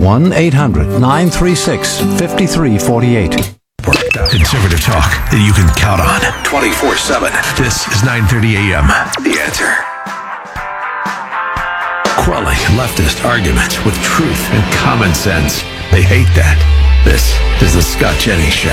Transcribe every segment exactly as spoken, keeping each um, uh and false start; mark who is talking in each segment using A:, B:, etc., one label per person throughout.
A: one eight hundred nine three six five three four eight.
B: Conservative talk that you can count on twenty-four seven. This is nine thirty a.m. The Answer. Quelling leftist arguments with truth and common sense. They hate that. This is the Scott Jennings Show.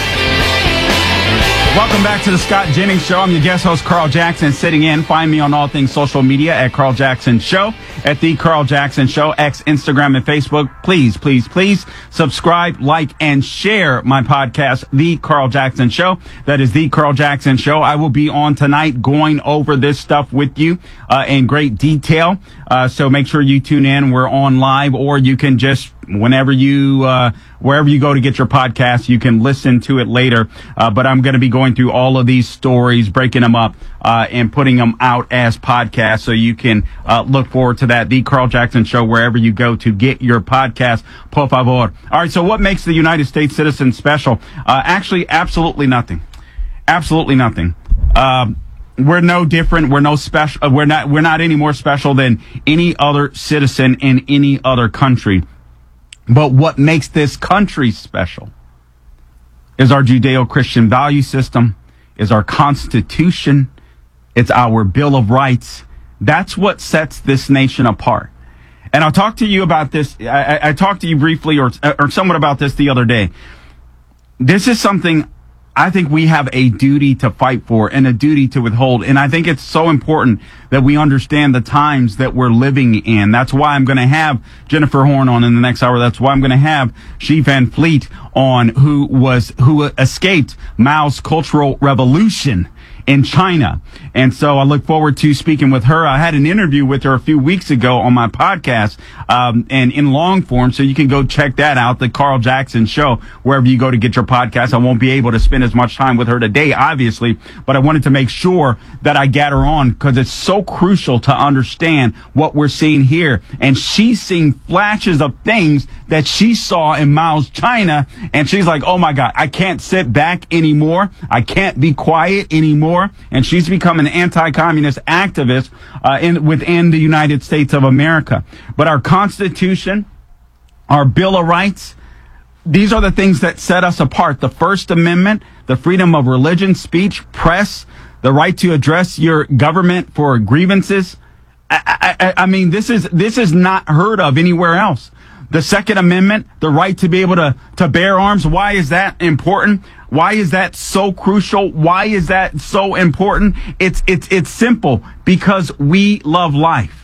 C: Welcome back to the Scott Jennings Show. I'm your guest host, Carl Jackson, sitting in. Find me on all things social media at Carl Jackson Show, at The Carl Jackson Show, X, Instagram, and Facebook. Please, please, please subscribe, like, and share my podcast, The Carl Jackson Show. That is The Carl Jackson Show. I will be on tonight going over this stuff with you uh, in great detail. Uh, so make sure you tune in. We're on live, or you can just whenever you, uh, wherever you go to get your podcast, you can listen to it later. Uh, but I'm going to be going through all of these stories, breaking them up, uh, and putting them out as podcasts. So you can, uh, look forward to that. The Carl Jackson Show, wherever you go to get your podcast. Por favor. All right. So what makes the United States citizen special? Uh, actually, absolutely nothing. Absolutely nothing. Um, We're no different. We're no special. We're not, we're not any more special than any other citizen in any other country. But what makes this country special is our Judeo-Christian value system, is our Constitution, it's our Bill of Rights. That's what sets this nation apart. And I'll talk to you about this. I, I talked to you briefly or, or somewhat about this the other day. This is something I think we have a duty to fight for and a duty to withhold. And I think it's so important that we understand the times that we're living in. That's why I'm going to have Jennifer Horn on in the next hour. That's why I'm going to have Xi Van Fleet on, who was, who escaped Mao's Cultural Revolution in China. And so I look forward to speaking with her. I had an interview with her a few weeks ago on my podcast, um, and in long form. So you can go check that out, the Carl Jackson Show, wherever you go to get your podcast. I won't be able to spend as much time with her today, obviously, but I wanted to make sure that I got her on because it's so crucial to understand what we're seeing here. And she's seeing flashes of things that she saw in Mao's China. And she's like, oh my God, I can't sit back anymore. I can't be quiet anymore. And she's become an anti-communist activist uh, in, within the United States of America. But our Constitution, our Bill of Rights, these are the things that set us apart. The First Amendment, the freedom of religion, speech, press, the right to address your government for grievances. I, I, I mean, this is this is not heard of anywhere else. The Second Amendment, the right to be able to, to bear arms. Why is that important? Why is that so crucial? Why is that so important? It's, it's, it's simple because we love life.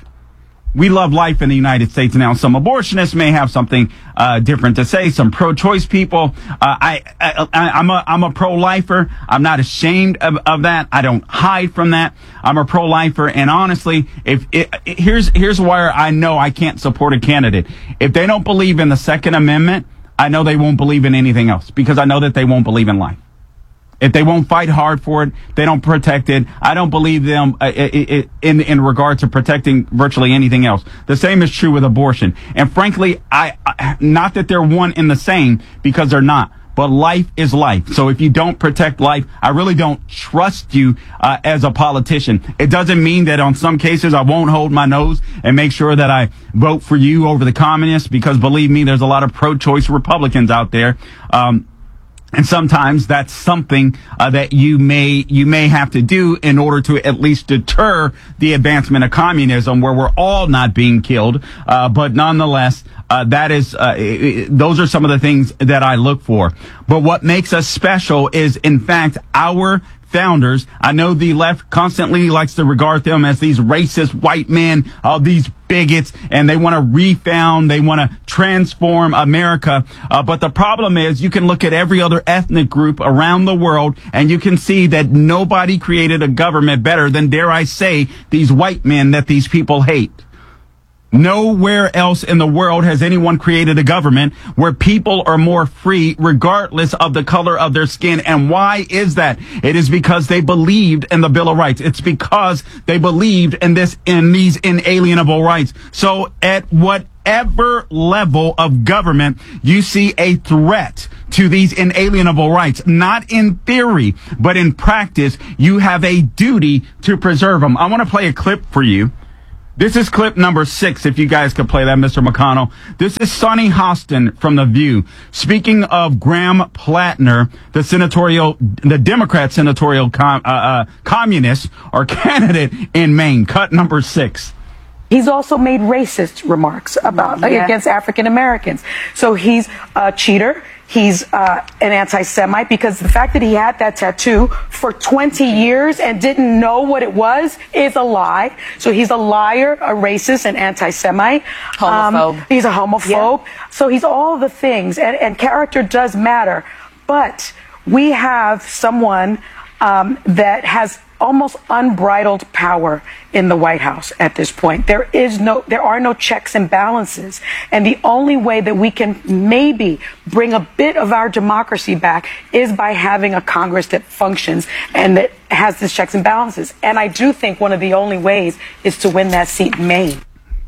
C: We love life in the United States. Now, some abortionists may have something uh, different to say. Some pro-choice people. Uh, I, I, I'm a, I'm a pro-lifer. I'm not ashamed of, of that. I don't hide from that. I'm a pro-lifer. And honestly, if it, it, here's, here's where I know I can't support a candidate. If they don't believe in the Second Amendment, I know they won't believe in anything else because I know that they won't believe in life. If they won't fight hard for it, they don't protect it. I don't believe them uh, in in regard to protecting virtually anything else. The same is true with abortion. And frankly, I, I not that they're one and the same because they're not. But life is life. So if you don't protect life, I really don't trust you uh, as a politician. It doesn't mean that on some cases I won't hold my nose and make sure that I vote for you over the communists, because believe me, there's a lot of pro-choice Republicans out there. Um, And sometimes that's something uh, that you may you may have to do in order to at least deter the advancement of communism, where we're all not being killed. Uh, but nonetheless, uh, that is uh, it, those are some of the things that I look for. But what makes us special is, in fact, our founders. I know the left constantly likes to regard them as these racist white men, uh, these bigots, and they want to refound, they want to transform America. Uh, but the problem is you can look at every other ethnic group around the world and you can see that nobody created a government better than, dare I say, these white men that these people hate. Nowhere else in the world has anyone created a government where people are more free regardless of the color of their skin. And why is that? It is because they believed in the Bill of Rights. It's because they believed in this, in these inalienable rights. So at whatever level of government you see a threat to these inalienable rights, not in theory, but in practice, you have a duty to preserve them. I want to play a clip for you This is clip number six, if you guys could play that, Mister McConnell. This is Sonny Hostin from The View. Speaking of Graham Plattner, the senatorial, the Democrat senatorial com, uh, uh, communist or candidate in Maine. Cut number six.
D: He's also made racist remarks about
E: Yeah.
D: against African Americans. So he's a cheater. He's uh, an anti-Semite, because the fact that he had that tattoo for twenty years and didn't know what it was is a lie. So he's a liar, a racist, an anti-Semite.
E: Homophobe.
D: Um, he's a homophobe. So he's all the things, and, and character does matter. But we have someone um, that has almost unbridled power in the White House at this point. There is no, there are no checks and balances. And the only way that we can maybe bring a bit of our democracy back is by having a Congress that functions and that has these checks and balances. And I do think one of the only ways is to win that seat in Maine.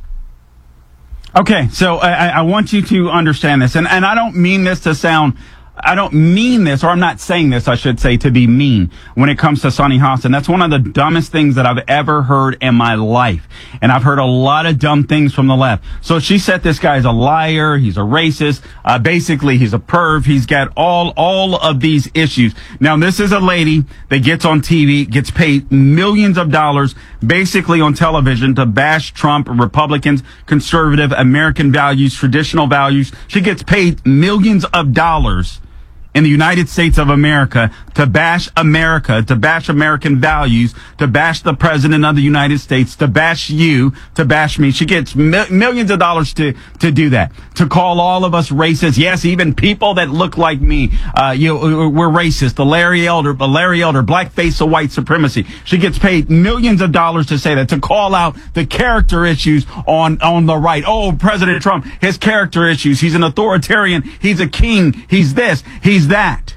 C: Okay, so I, I want you to understand this, and, and I don't mean this to sound, I don't mean this, or I'm not saying this, I should say, to be mean when it comes to Sonny Hostin. That's one of the dumbest things that I've ever heard in my life. And I've heard a lot of dumb things from the left. So she said this guy's a liar, he's a racist, uh, basically he's a perv, he's got all, all of these issues. Now, this is a lady that gets on T V, gets paid millions of dollars, basically on television, to bash Trump, Republicans, conservative, American values, traditional values. She gets paid millions of dollars in the United States of America to bash America, to bash American values, to bash the president of the United States, to bash you, to bash me. She gets mi- millions of dollars to, to do that, to call all of us racist. Yes, even people that look like me, uh, you know, we're racist. The Larry Elder, the Larry Elder, blackface of white supremacy. She gets paid millions of dollars to say that, to call out the character issues on, on the right. Oh, President Trump, his character issues. He's an authoritarian. He's a king. He's this. He's that.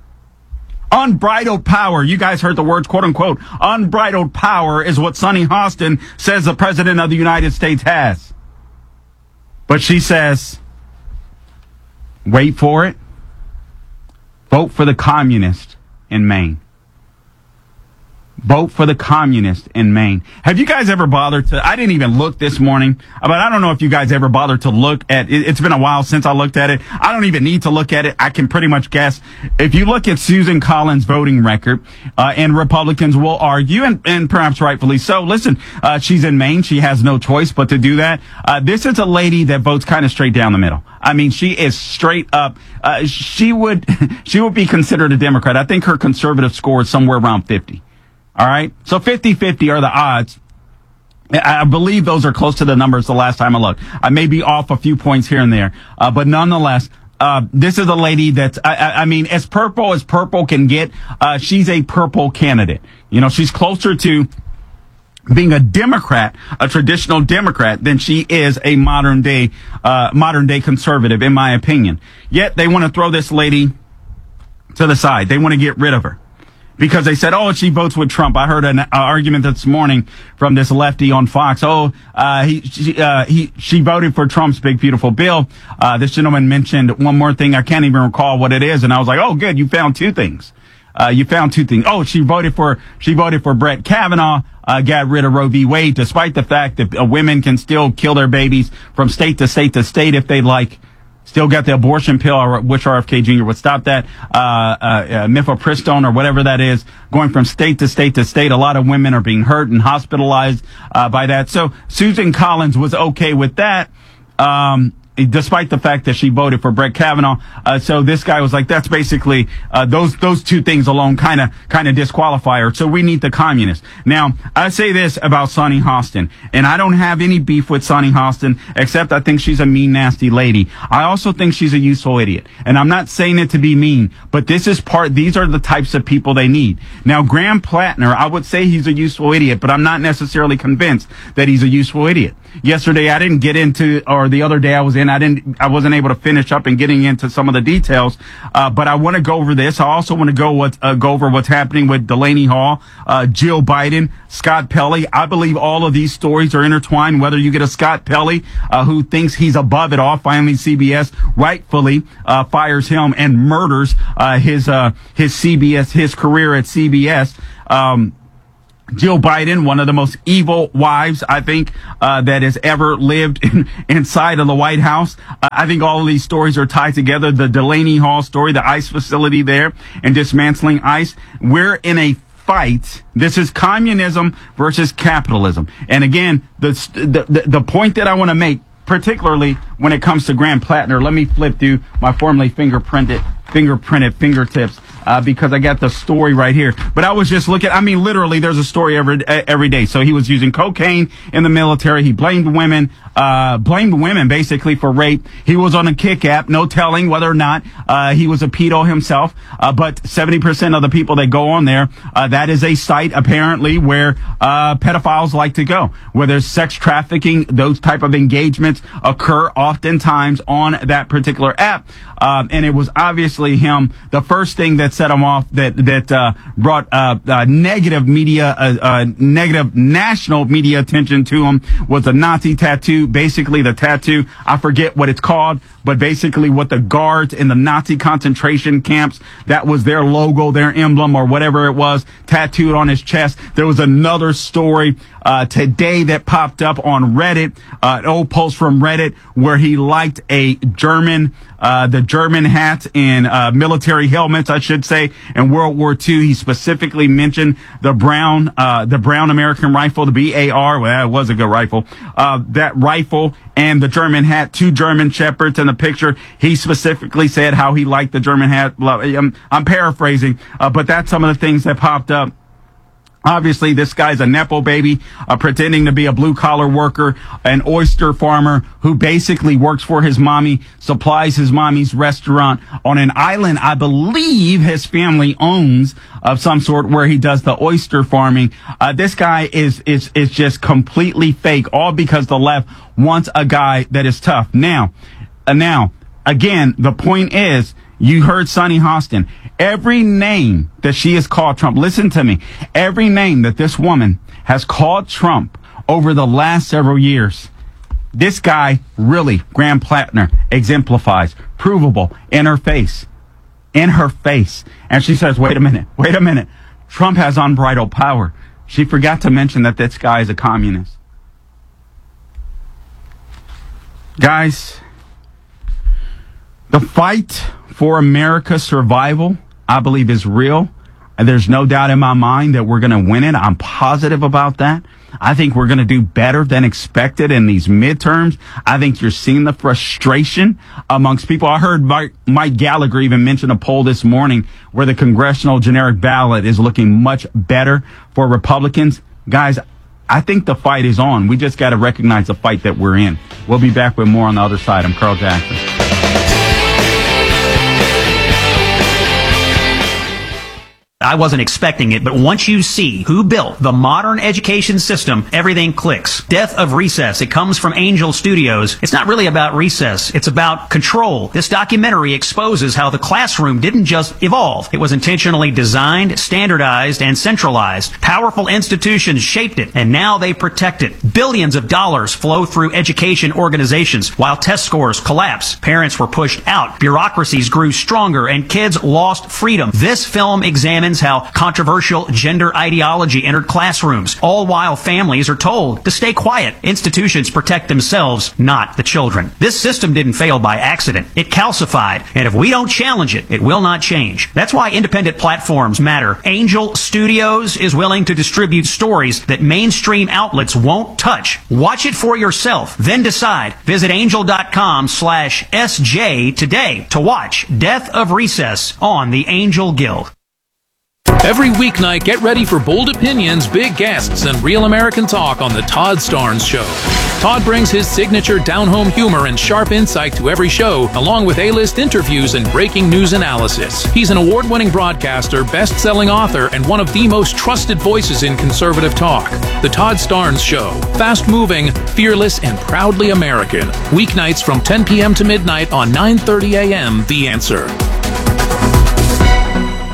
C: Unbridled power. You guys heard the words, quote unquote. Unbridled power is what Sonny Hostin says the president of the United States has. But she says, wait for it, vote for the communist in Maine. Vote for the communist in Maine. Have you guys ever bothered to, I didn't even look this morning, but I don't know if you guys ever bothered to look at, it, it's been a while since I looked at it. I don't even need to look at it. I can pretty much guess. If you look at Susan Collins' voting record, uh, and Republicans will argue, and, and perhaps rightfully so, listen, uh, she's in Maine. She has no choice but to do that. Uh, this is a lady that votes kind of straight down the middle. I mean, she is straight up, uh, she would, she would be considered a Democrat. I think her conservative score is somewhere around fifty. All right. So fifty-fifty are the odds. I believe those are close to the numbers the last time I looked. I may be off a few points here and there. Uh, but nonetheless, uh, this is a lady that's, I, I, I mean, as purple as purple can get, uh, she's a purple candidate. You know, she's closer to being a Democrat, a traditional Democrat, than she is a modern day, uh, modern day conservative, in my opinion. Yet they want to throw this lady to the side. They want to get rid of her, because they said, oh, she votes with Trump. I heard an uh, argument this morning from this lefty on Fox. Oh, uh, he, she, uh, he, she voted for Trump's big, beautiful bill. Uh, this gentleman mentioned one more thing. I can't even recall what it is. And I was like, oh, good. You found two things. Uh, you found two things. Oh, she voted for, she voted for Brett Kavanaugh, uh, got rid of Roe v. Wade, despite the fact that uh, women can still kill their babies from state to state to state if they like. Still got the abortion pill. I wish R F K Junior would stop that. Uh, uh, uh, mifepristone or whatever that is, going from state to state to state. A lot of women are being hurt and hospitalized, uh, by that. So Susan Collins was okay with that. Um, despite the fact that she voted for Brett Kavanaugh. Uh, so this guy was like, that's basically, uh, those, those two things alone kind of, kind of disqualify her. So we need the communists. Now, I say this about Sonny Hostin, and I don't have any beef with Sonny Hostin, except I think she's a mean, nasty lady. I also think she's a useful idiot. And I'm not saying it to be mean, but this is part, these are the types of people they need. Now, Graham Plattner, I would say he's a useful idiot, but I'm not necessarily convinced that he's a useful idiot. Yesterday, I didn't get into, or the other day I was in, I didn't, I wasn't able to finish up and getting into some of the details. Uh, but I want to go over this. I also want to go what, uh, go over what's happening with Delaney Hall, uh, Jill Biden, Scott Pelley. I believe all of these stories are intertwined, whether you get a Scott Pelley, uh, who thinks he's above it all. Finally, C B S rightfully, uh, fires him and murders, uh, his, uh, his C B S, his career at C B S. Um, Jill Biden, one of the most evil wives, I think, uh, that has ever lived in, inside of the White House. Uh, I think all of these stories are tied together. The Delaney Hall story, the ICE facility there, and dismantling ICE. We're in a fight. This is communism versus capitalism. And again, the, the, the point that I want to make, particularly when it comes to Graham Plattner, let me flip through my formerly fingerprinted, fingerprinted fingertips. Uh, because I got the story right here. But I was just looking, I mean, literally, there's a story every, every day. So he was using cocaine in the military. He blamed women, uh, blamed women basically for rape. He was on a kick app, no telling whether or not, uh, he was a pedo himself. Uh, but seventy percent of the people that go on there, uh, that is a site apparently where, uh, pedophiles like to go. Where there's sex trafficking, those type of engagements occur oftentimes on that particular app. Um, and it was obviously him, the first thing that set him off, that that uh, brought uh, uh, negative media, uh, uh, negative national media attention to him, was a Nazi tattoo. Basically, the tattoo, I forget what it's called, but basically what the guards in the Nazi concentration camps, that was their logo, their emblem, or whatever it was, tattooed on his chest. There was another story uh, today that popped up on Reddit, uh, an old post from Reddit, where he liked a German, uh, the German hats and uh, military helmets, I should say, in World War Two. He specifically mentioned the brown, uh, the brown American rifle, the B A R. Well, that was a good rifle. Uh, that rifle and the German hat, two German shepherds in the picture. He specifically said how he liked the German hat. I'm, I'm paraphrasing, uh, but that's some of the things that popped up. Obviously, this guy's a Nepo baby, uh, pretending to be a blue-collar worker, an oyster farmer who basically works for his mommy, supplies his mommy's restaurant on an island I believe his family owns of some sort, where he does the oyster farming. Uh, this guy is, is, is just completely fake, all because the left wants a guy that is tough. Now, uh, now, again, the point is, you heard Sunny Hostin. Every name that she has called Trump, listen to me, every name that this woman has called Trump over the last several years, this guy really, Graham Plattner, exemplifies, provable in her face, in her face. And she says, wait a minute, wait a minute. Trump has unbridled power. She forgot to mention that this guy is a communist. Guys, the fight for America's survival, I believe, is real. And there's no doubt in my mind that we're going to win it. I'm positive about that. I think we're going to do better than expected in these midterms. I think you're seeing the frustration amongst people. I heard Mike, Mike Gallagher even mention a poll this morning where the congressional generic ballot is looking much better for Republicans. Guys, I think the fight is on. We just got to recognize the fight that we're in. We'll be back with more on the other side. I'm Carl Jackson.
E: I wasn't expecting it, but once you see who built the modern education system, everything clicks. Death of Recess. It comes from Angel Studios. It's not really about recess. It's about control. This documentary exposes how the classroom didn't just evolve. It was intentionally designed, standardized, and centralized. Powerful institutions shaped it, and now they protect it. Billions of dollars flow through education organizations while test scores collapse. Parents were pushed out. Bureaucracies grew stronger, and kids lost freedom. This film examines how controversial gender ideology entered classrooms, all while families are told to stay quiet. Institutions protect themselves, not the children. This system didn't fail by accident. It calcified, and if we don't challenge it, it will not change. That's why independent platforms matter. Angel Studios is willing to distribute stories that mainstream outlets won't touch. Watch it for yourself, then decide. Visit angel.com slash SJ today to watch Death of Recess on the Angel Guild.
F: Every weeknight, get ready for bold opinions, big guests, and real American talk on The Todd Starnes Show. Todd brings his signature down-home humor and sharp insight to every show, along with A-list interviews and breaking news analysis. He's an award-winning broadcaster, best-selling author, and one of the most trusted voices in conservative talk. The Todd Starnes Show. Fast-moving, fearless, and proudly American. Weeknights from ten p.m. to midnight on nine thirty a.m. The Answer.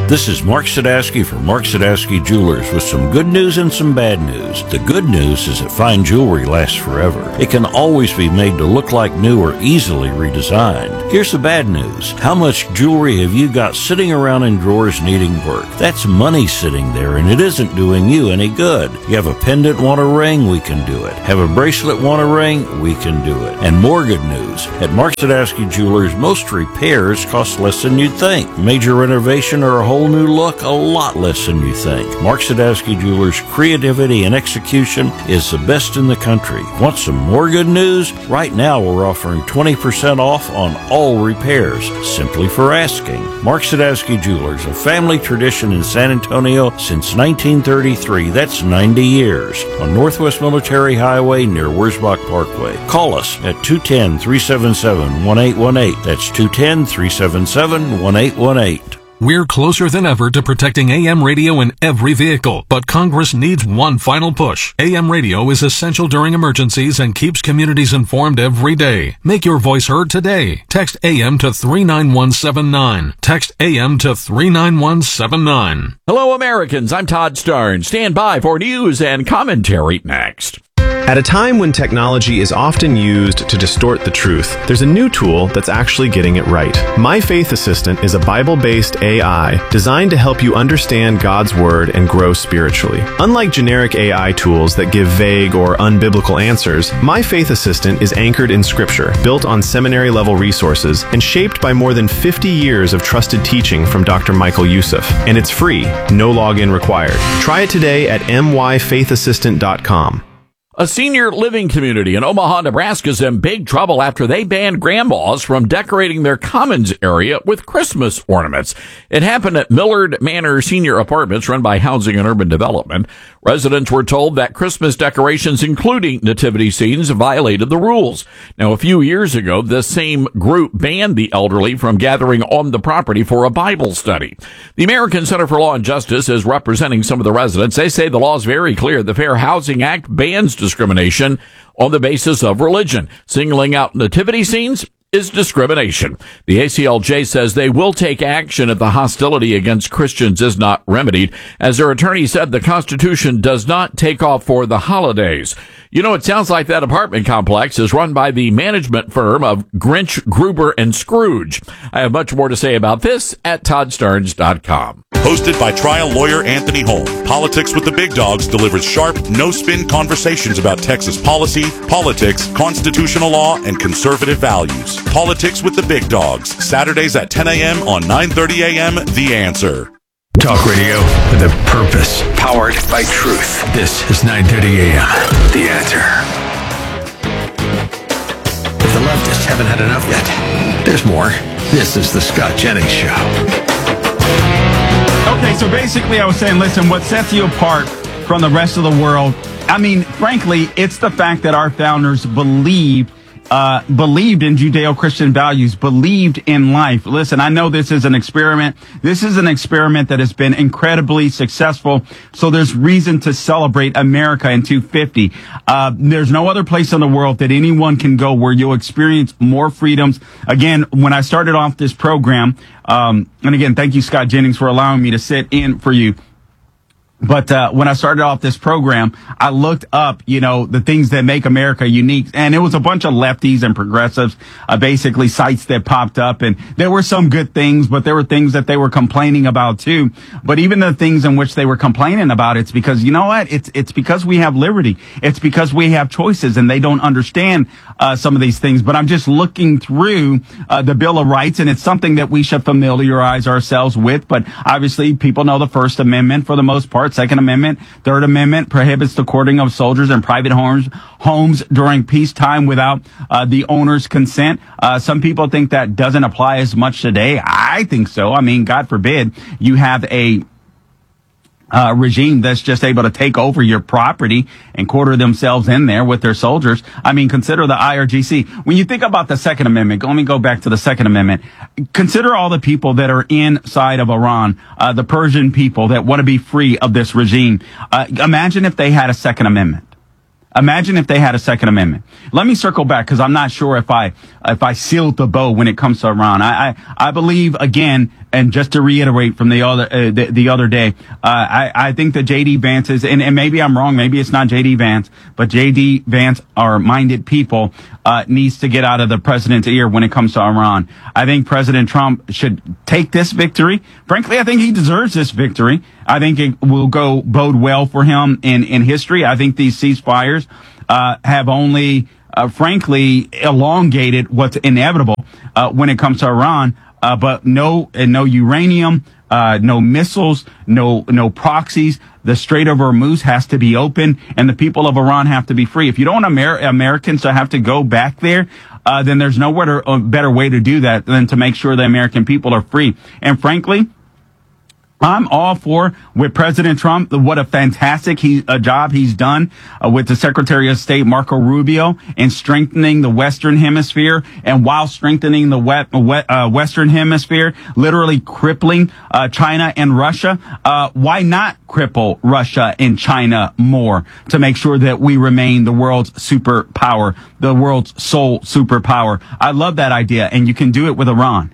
G: This is Mark Sadowski from Mark Sadowski Jewelers with some good news and some bad news. The good news is that fine jewelry lasts forever. It can always be made to look like new or easily redesigned. Here's the bad news. How much jewelry have you got sitting around in drawers needing work? That's money sitting there, and it isn't doing you any good. You have a pendant, want a ring? We can do it. Have a bracelet, want a ring? We can do it. And more good news. At Mark Sadowski Jewelers, most repairs cost less than you'd think. Major renovation or a whole new look, a lot less than you think. Mark Sadowski Jewelers' creativity and execution is the best in the country. Want some more good news? Right now we're offering twenty percent off on all repairs, simply for asking. Mark Sadowski Jewelers, a family tradition in San Antonio since nineteen thirty-three. That's ninety years. On Northwest Military Highway near Wurzbach Parkway. Call us at two one zero, three seven seven, one eight one eight. That's two one zero, three seven seven, one eight one eight.
H: We're closer than ever to protecting A M radio in every vehicle, but Congress needs one final push. A M radio is essential during emergencies and keeps communities informed every day. Make your voice heard today. Text A M to three nine one seven nine. Text A M to three nine one seven nine.
I: Hello, Americans. I'm Todd Starn. Stand by for news and commentary next.
J: At a time when technology is often used to distort the truth, there's a new tool that's actually getting it right. My Faith Assistant is a Bible-based A I designed to help you understand God's Word and grow spiritually. Unlike generic A I tools that give vague or unbiblical answers, My Faith Assistant is anchored in Scripture, built on seminary-level resources, and shaped by more than fifty years of trusted teaching from Doctor Michael Youssef. And it's free, no login required. Try it today at m y faith assistant dot com.
I: A senior living community in Omaha, Nebraska is in big trouble after they banned grandmas from decorating their commons area with Christmas ornaments. It happened at Millard Manor Senior Apartments run by Housing and Urban Development. Residents were told that Christmas decorations, including nativity scenes, violated the rules. Now, a few years ago, the same group banned the elderly from gathering on the property for a Bible study. The American Center for Law and Justice is representing some of the residents. They say the law is very clear. The Fair Housing Act bans discrimination on the basis of religion. Singling out nativity scenes is discrimination. The A C L J says they will take action if the hostility against Christians is not remedied. As their attorney said, the Constitution does not take off for the holidays. You know, it sounds like that apartment complex is run by the management firm of Grinch, Gruber, and Scrooge. I have much more to say about this at todd starnes dot com.
K: Hosted by trial lawyer Anthony Holm, Politics with the Big Dogs delivers sharp, no-spin conversations about Texas policy, politics, constitutional law, and conservative values. Politics with the Big Dogs, Saturdays at ten a.m. on nine thirty a.m. The Answer.
B: Talk radio with a purpose, powered by truth. This is nine thirty a.m. The Answer. If the leftists haven't had enough yet, there's more. This is the Scott Jennings Show.
C: Okay, so basically I was saying, listen, what sets you apart from the rest of the world, I mean, frankly, it's the fact that our founders believed Uh, believed in Judeo-Christian values, believed in life. Listen, I know this is an experiment. This is an experiment that has been incredibly successful. So there's reason to celebrate America in two fifty. Uh, there's no other place in the world that anyone can go where you'll experience more freedoms. Again, when I started off this program, um, and again, thank you, Scott Jennings, for allowing me to sit in for you. But uh, when I started off this program, I looked up, you know, the things that make America unique. And it was a bunch of lefties and progressives, uh, basically sites that popped up. And there were some good things, but there were things that they were complaining about, too. But even the things in which they were complaining about, it's because, you know what, it's it's because we have liberty. It's because we have choices, and they don't understand uh, some of these things. But I'm just looking through uh, the Bill of Rights, and it's something that we should familiarize ourselves with. But obviously, people know the First Amendment for the most part. Second Amendment, Third Amendment prohibits the courting of soldiers in private homes homes during peacetime without uh, the owner's consent. Uh, some people think that doesn't apply as much today. I think so. I mean, God forbid you have a Uh, regime that's just able to take over your property and quarter themselves in there with their soldiers. I mean, consider the I R G C. When you think about the Second Amendment, let me go back to the Second Amendment. Consider all the people that are inside of Iran, uh, the Persian people that want to be free of this regime. Uh, imagine if they had a Second Amendment. Imagine if they had a Second Amendment. Let me circle back because I'm not sure if I if I sealed the bow when it comes to Iran. I I, I believe again, and just to reiterate from the other uh, the, the other day, uh, I I think that J D Vance is, and, and maybe I'm wrong, maybe it's not J D Vance, but J D Vance or minded people uh, needs to get out of the president's ear when it comes to Iran. I think President Trump should take this victory. Frankly, I think he deserves this victory. I think it will go bode well for him in in history. I think these ceasefires uh, have only, uh, frankly, elongated what's inevitable uh, when it comes to Iran. Uh, but no, uh, no uranium, uh, no missiles, no, no proxies. The Strait of Hormuz has to be open, and the people of Iran have to be free. If you don't want Amer- Americans to have to go back there, uh, then there's no better, uh, better way to do that than to make sure the American people are free. And frankly, I'm all for with President Trump. What a fantastic he, a job he's done uh, with the Secretary of State Marco Rubio in strengthening the Western Hemisphere, and while strengthening the wet, wet, uh, Western Hemisphere, literally crippling uh, China and Russia. Uh, why not cripple Russia and China more to make sure that we remain the world's superpower, the world's sole superpower? I love that idea, and you can do it with Iran.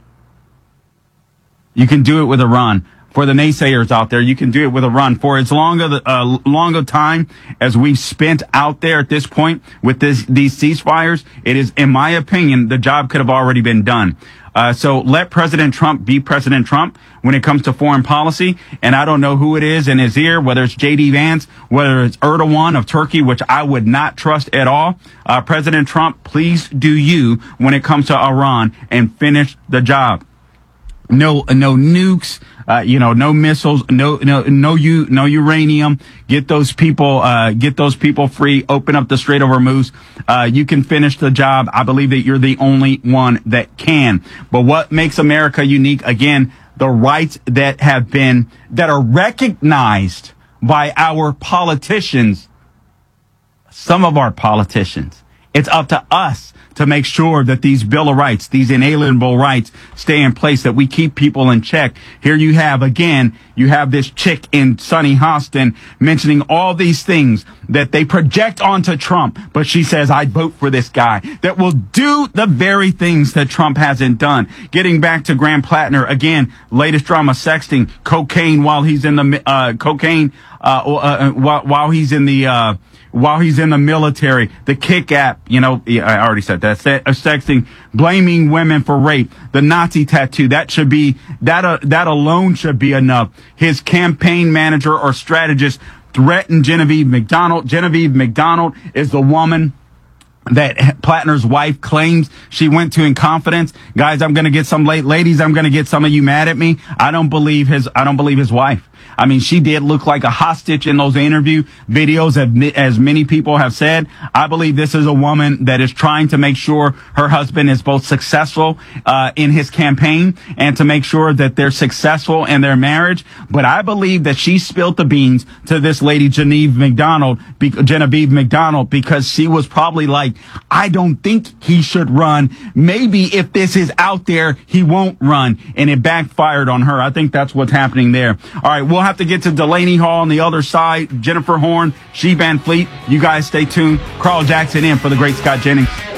C: You can do it with Iran. For the naysayers out there, you can do it with Iran. For as long of uh, long a time as we've spent out there at this point with this, these ceasefires, it is, in my opinion, the job could have already been done. Uh, so let President Trump be President Trump when it comes to foreign policy. And I don't know who it is in his ear, whether it's J D Vance, whether it's Erdogan of Turkey, which I would not trust at all. Uh, President Trump, please do you when it comes to Iran and finish the job. No, no nukes, uh, you know, no missiles, no, no, no, you, no uranium. Get those people, uh, get those people free. Open up the Strait of Hormuz. Uh, you can finish the job. I believe that you're the only one that can. But what makes America unique? Again, the rights that have been, that are recognized by our politicians. Some of our politicians. It's up to us to make sure that these Bill of Rights, these inalienable rights, stay in place, that we keep people in check. Here you have, again, you have this chick in Sunny Hostin mentioning all these things that they project onto Trump, but she says, I'd vote for this guy that will do the very things that Trump hasn't done. Getting back to Graham Plattner, again, latest drama, sexting, cocaine while he's in the, uh, cocaine, uh, uh while, while he's in the, uh, while he's in the military, the Kick app, you know, I already said that, sexting, blaming women for rape, the Nazi tattoo, that should be, that, uh, that alone should be enough. His campaign manager or strategist threatened Genevieve McDonald. Genevieve McDonald is the woman that Plattner's wife claims she went to in confidence. Guys, I'm going to get some late ladies. I'm going to get some of you mad at me. I don't believe his, I don't believe his wife. I mean, she did look like a hostage in those interview videos, as many people have said. I believe this is a woman that is trying to make sure her husband is both successful uh, in his campaign and to make sure that they're successful in their marriage. But I believe that she spilled the beans to this lady, Genevieve McDonald, Genevieve McDonald, because she was probably like, I don't think he should run. Maybe if this is out there, he won't run. And it backfired on her. I think that's what's happening there. All right, we'll have to get to Delaney Hall on the other side. Jennifer Horn, She Van Fleet. You guys stay tuned. Carl Jackson in for the great Scott Jennings.